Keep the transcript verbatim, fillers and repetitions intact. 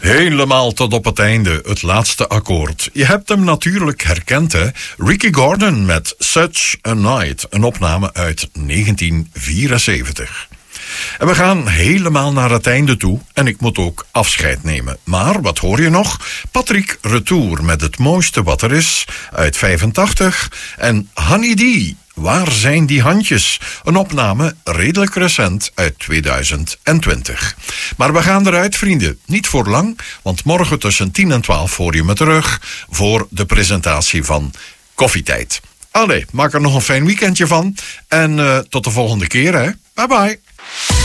Helemaal tot op het einde, het laatste akkoord. Je hebt hem natuurlijk herkend, hè? Ricky Gordon met Such a Night, een opname uit negentien vierenzeventig. En we gaan helemaal naar het einde toe en ik moet ook afscheid nemen. Maar, wat hoor je nog? Patrick Retour met Het mooiste wat er is, uit vijfentachtig. En Honey D, Waar zijn die handjes? Een opname redelijk recent uit tweeduizend twintig. Maar we gaan eruit, vrienden. Niet voor lang, want morgen tussen tien en twaalf hoor je me terug voor de presentatie van Koffietijd. Allee, maak er nog een fijn weekendje van. En uh, tot de volgende keer, hè. Bye bye.